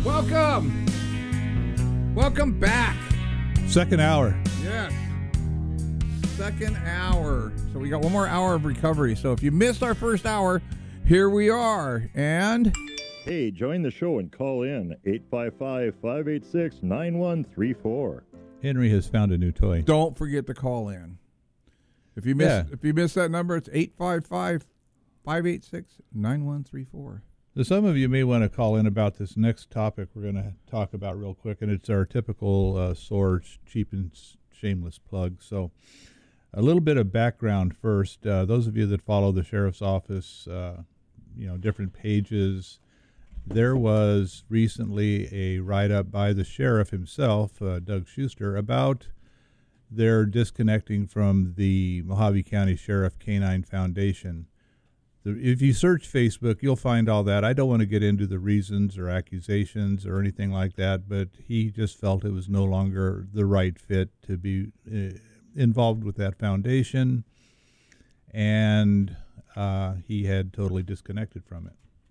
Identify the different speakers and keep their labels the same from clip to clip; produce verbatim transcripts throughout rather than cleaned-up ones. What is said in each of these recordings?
Speaker 1: Welcome. Welcome back.
Speaker 2: Second hour.
Speaker 1: Yes. Second hour. So we got one more hour of recovery. So if you missed our first hour, here we are. And
Speaker 3: hey, join the show and call in eight five five, five eight six, nine one three four.
Speaker 2: Henry has found a new toy.
Speaker 1: Don't forget to call in. If you miss
Speaker 2: Yeah.
Speaker 1: if you miss that number, it's eight five five, five eight six, nine one three four.
Speaker 2: So some of you may want to call in about this next topic we're going to talk about real quick, and it's our typical uh, S O A R cheap and shameless plug. So a little bit of background first. Uh, those of you that follow the sheriff's office, uh, you know, different pages, there was recently a write-up by the sheriff himself, uh, Doug Schuster, about their disconnecting from the Mojave County Sheriff Canine Foundation. If you search Facebook, you'll find all that. I don't want to get into the reasons or accusations or anything like that, but he just felt it was no longer the right fit to be uh, involved with that foundation, and uh, he had totally disconnected from it.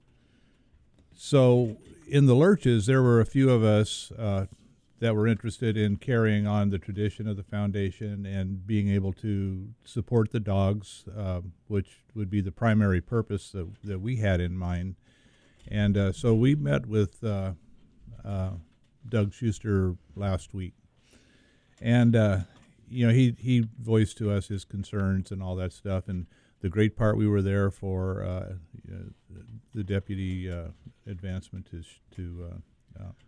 Speaker 2: So in the Lurches, there were a few of us uh, that were interested in carrying on the tradition of the foundation and being able to support the dogs, uh, which would be the primary purpose that, that we had in mind. And uh, so we met with uh, uh, Doug Schuster last week. And, uh, you know, he, he voiced to us his concerns and all that stuff. And the great part, we were there for uh, uh, the deputy uh, advancement to, to uh, uh,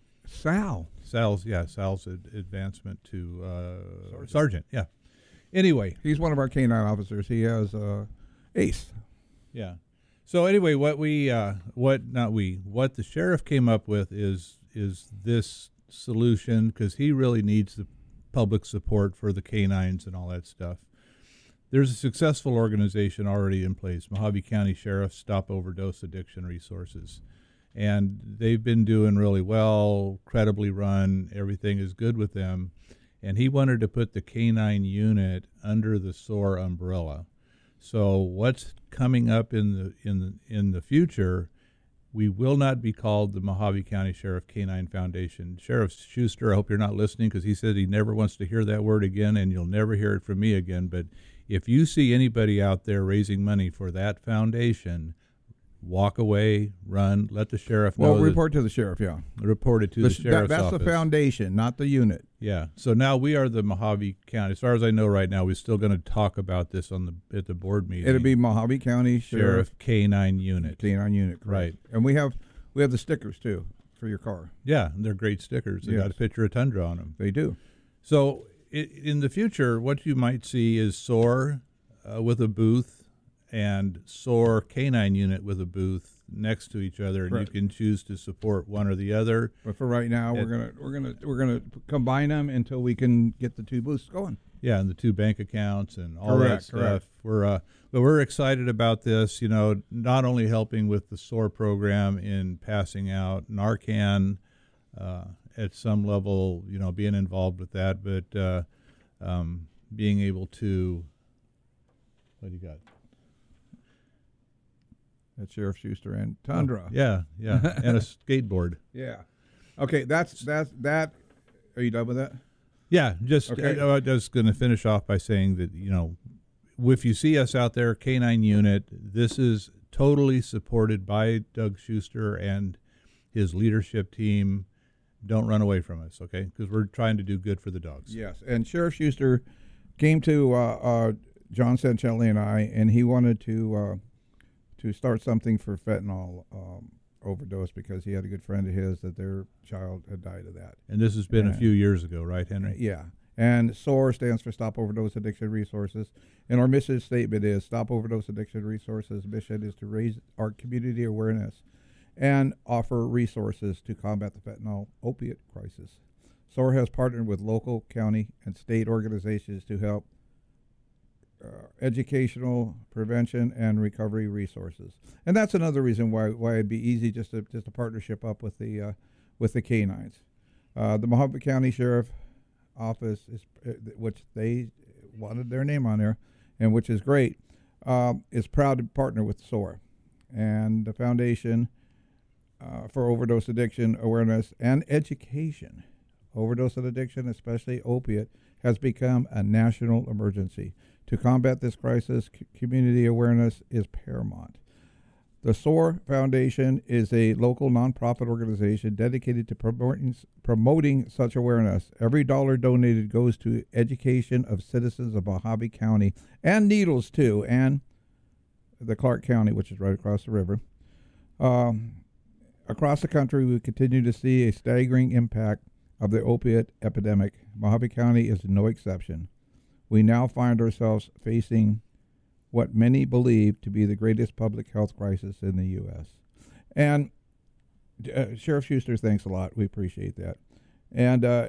Speaker 1: Sal.
Speaker 2: Sal's, yeah, Sal's ad- advancement to uh, sergeant. sergeant. Yeah. Anyway,
Speaker 1: he's one of our canine officers. He has uh, Ace.
Speaker 2: Yeah. So anyway, what we, uh, what not we, what the sheriff came up with is is this solution, because he really needs the public support for the canines and all that stuff. There's a successful organization already in place, Mojave County Sheriff Stop Overdose Addiction Resources. And they've been doing really well, credibly run, everything is good with them. And he wanted to put the canine unit under the S O A R umbrella. So what's coming up in the in the in the future, we will not be called the Mojave County Sheriff Canine Foundation. Sheriff Schuster, I hope you're not listening, because he said he never wants to hear that word again, and you'll never hear it from me again. But if you see anybody out there raising money for that foundation, walk away, run, let the sheriff know.
Speaker 1: Well, report to the sheriff, yeah.
Speaker 2: Report it to
Speaker 1: the,
Speaker 2: the sheriff's
Speaker 1: that, that's
Speaker 2: office.
Speaker 1: That's the foundation, not the unit.
Speaker 2: Yeah. So now we are the Mojave County. As far as I know right now, we're still going to talk about this on the at the board meeting.
Speaker 1: It'll be Mojave County Sheriff,
Speaker 2: Sheriff Canine Unit.
Speaker 1: Canine Unit, correct.
Speaker 2: Right.
Speaker 1: And we have we have the stickers, too, for your car.
Speaker 2: Yeah, they're great stickers. They
Speaker 1: Yes.
Speaker 2: got a picture of Tundra on them.
Speaker 1: They do.
Speaker 2: So it, in the future, what you might see is S O A R uh, with a booth and S O A R Canine Unit with a booth next to each other, and
Speaker 1: Correct.
Speaker 2: you can choose to support one or the other.
Speaker 1: But for right now, we're
Speaker 2: It-
Speaker 1: gonna we're gonna we're gonna combine them until we can get the two booths going.
Speaker 2: Yeah, and the two bank accounts and all
Speaker 1: Correct,
Speaker 2: that stuff.
Speaker 1: correct.
Speaker 2: We're uh, but we're excited about this. You know, not only helping with the S O A R program in passing out Narcan uh, at some level, you know, being involved with that, but uh, um, being able to. What do you got?
Speaker 1: That's Sheriff Schuster and Tundra.
Speaker 2: Oh, yeah, yeah, and a skateboard.
Speaker 1: Yeah. Okay, that's that's that. Are you done with that?
Speaker 2: Yeah, just
Speaker 1: Okay.
Speaker 2: I, I'm just going to finish off by saying that, you know, if you see us out there, Canine Unit, this is totally supported by Doug Schuster and his leadership team. Don't run away from us, okay? Because we're trying to do good for the dogs.
Speaker 1: Yes. And Sheriff Schuster came to uh, uh, John Sancelli and I, and he wanted to uh, to start something for fentanyl um, overdose because he had a good friend of his that their child had died of that.
Speaker 2: And this has been
Speaker 1: And-
Speaker 2: a few years ago, right, Henry?
Speaker 1: Yeah. And S O A R stands for Stop Overdose Addiction Resources. And our mission statement is Stop Overdose Addiction Resources' mission is to raise our community awareness and offer resources to combat the fentanyl opiate crisis. S O A R has partnered with local, county, and state organizations to help uh, educational, prevention, and recovery resources. And that's another reason why why it'd be easy just to just a partnership up with the uh, with the canines. Uh, the Mojave County Sheriff Office is, uh, which they wanted their name on there, and which is great, um, is proud to partner with S O A R, and the foundation uh, for overdose addiction awareness and education. Overdose addiction, especially opiate, has become a national emergency. To combat this crisis, c- community awareness is paramount. The S O A R Foundation is a local nonprofit organization dedicated to promoting, promoting such awareness. Every dollar donated goes to education of citizens of Mojave County and Needles, too, and the Clark County, which is right across the river. Um, across the country, we continue to see a staggering impact of the opiate epidemic. Mojave County is no exception. We now find ourselves facing what many believe to be the greatest public health crisis in the U S. And uh, Sheriff Schuster, thanks a lot. We appreciate that. And uh,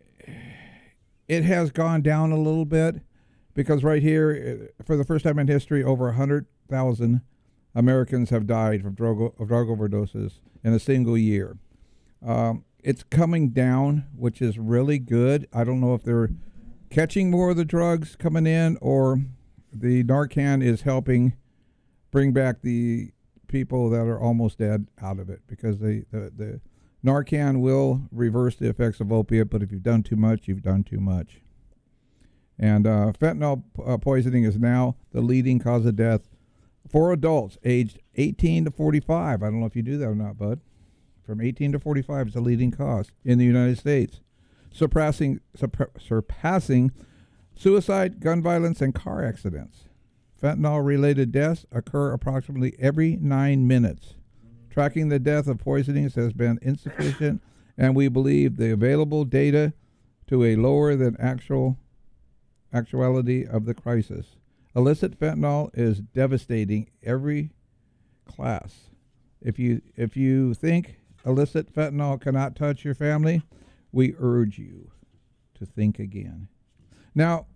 Speaker 1: it has gone down a little bit because right here, for the first time in history, over one hundred thousand Americans have died from drug, of drug overdoses in a single year. Um, it's coming down, which is really good. I don't know if they're catching more of the drugs coming in or the Narcan is helping bring back the people that are almost dead out of it, because they, the, the Narcan will reverse the effects of opiate, but if you've done too much, you've done too much. And uh, fentanyl uh, poisoning is now the leading cause of death for adults aged eighteen to forty-five. I don't know if you do that or not, bud. From eighteen to forty-five is the leading cause in the United States, surpassing, surpa- surpassing suicide, gun violence, and car accidents. Fentanyl-related deaths occur approximately every nine minutes. Tracking the death of poisonings has been insufficient, and we believe the available data to a lower than actual actuality of the crisis. Illicit fentanyl is devastating every class. If you if you think illicit fentanyl cannot touch your family, we urge you to think again. Now,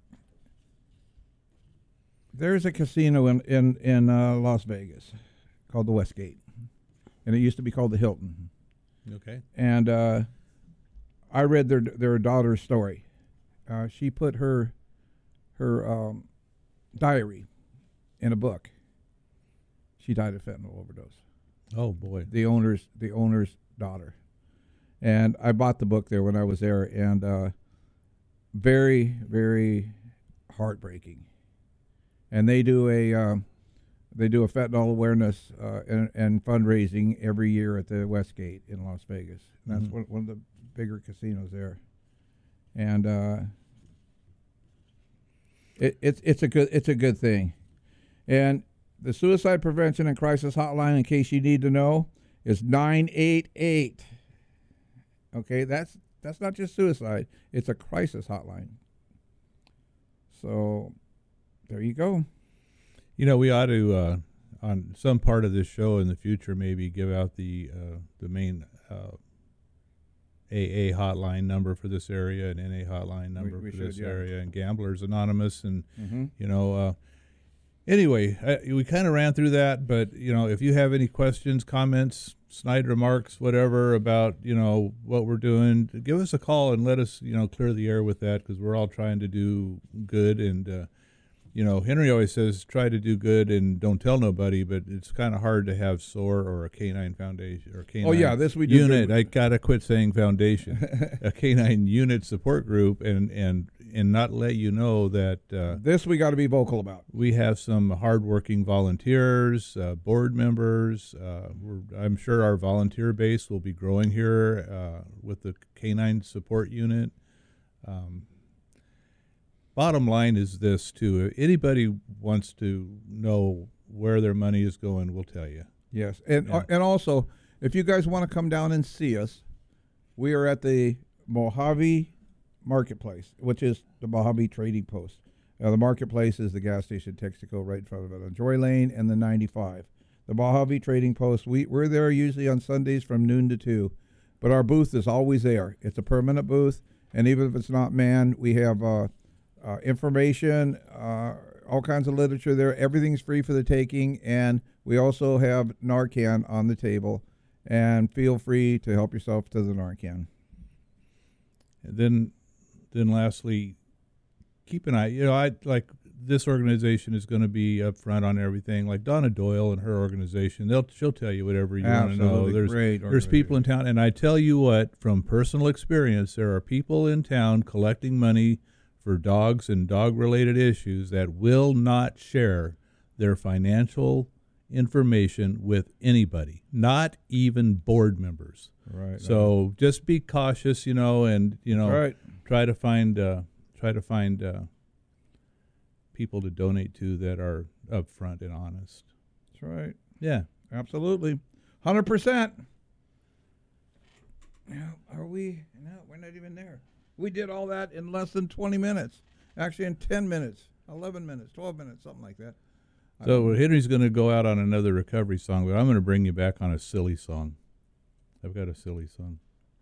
Speaker 1: there's a casino in in, in uh, Las Vegas called the Westgate, and it used to be called the Hilton.
Speaker 2: Okay.
Speaker 1: And uh, I read their their daughter's story. Uh, she put her her um, diary in a book. She died of fentanyl overdose.
Speaker 2: Oh boy.
Speaker 1: The owner's the owner's daughter, and I bought the book there when I was there, and uh, very very heartbreaking. And they do a um, they do a fentanyl awareness uh, and, and fundraising every year at the Westgate in Las Vegas. And that's mm-hmm. one, one of the bigger casinos there, and uh, it, it's it's a good it's a good thing. And the Suicide Prevention and Crisis Hotline, in case you need to know, is nine eight eight. Okay, that's that's not just suicide; it's a crisis hotline. So there you go.
Speaker 2: You know, we ought to uh, on some part of this show in the future maybe give out the uh, the main uh, A A hotline number for this area and N A hotline number
Speaker 1: we, we
Speaker 2: for
Speaker 1: should,
Speaker 2: this
Speaker 1: yeah.
Speaker 2: area and Gamblers Anonymous and
Speaker 1: mm-hmm.
Speaker 2: you know. Uh, Anyway, uh, we kind of ran through that, but, you know, if you have any questions, comments, snide remarks, whatever about, you know, what we're doing, give us a call and let us, you know, clear the air with that, because we're all trying to do good. And, uh, you know, Henry always says try to do good and don't tell nobody, but it's kind of hard to have S O A R or a Canine Foundation or Canine
Speaker 1: oh, yeah, this we do
Speaker 2: unit.
Speaker 1: good.
Speaker 2: I got to quit saying foundation. A Canine unit support group and, and, and not let you know that uh,
Speaker 1: this we got to be vocal about.
Speaker 2: We have some hardworking volunteers, uh, board members. Uh, we're, I'm sure our volunteer base will be growing here uh, with the Canine Support Unit. Um, bottom line is this, too. If anybody wants to know where their money is going, we'll tell you.
Speaker 1: Yes, and
Speaker 2: Yeah.
Speaker 1: uh, and also, if you guys want to come down and see us, we are at the Mojave Marketplace, which is the Mojave Trading Post. Uh, the Marketplace is the gas station Texaco right in front of it on Joy Lane and the ninety-five. The Mojave Trading Post, we, we're there usually on Sundays from noon to two, but our booth is always there. It's a permanent booth, and even if it's not manned, we have uh, uh, information, uh, all kinds of literature there. Everything's free for the taking, and we also have Narcan on the table, and feel free to help yourself to the Narcan.
Speaker 2: And then Then lastly, keep an eye. You know, I like this organization is going to be upfront on everything. Like Donna Doyle and her organization, they'll she'll tell you whatever you want to know.
Speaker 1: Absolutely
Speaker 2: There's
Speaker 1: great
Speaker 2: there's people in town, and I tell you what, from personal experience, there are people in town collecting money for dogs and dog-related issues that will not share their financial information with anybody, not even board members.
Speaker 1: Right.
Speaker 2: So just be cautious, you know, and you know,
Speaker 1: Right.
Speaker 2: try to find uh, try to find uh, people to donate to that are upfront and honest.
Speaker 1: That's right.
Speaker 2: Yeah.
Speaker 1: Absolutely. one hundred percent. Yeah, are we? No, we're not even there. We did all that in less than twenty minutes. Actually, in ten minutes, eleven minutes, twelve minutes, something like that.
Speaker 2: So Henry's going to go out on another recovery song, but I'm going to bring you back on a silly song. I've got a silly song.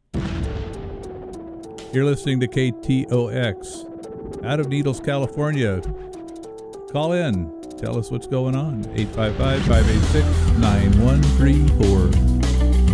Speaker 2: You're listening to K T O X out of Needles, California. Call in. Tell us what's going on. eight five five, five eight six, nine one three four.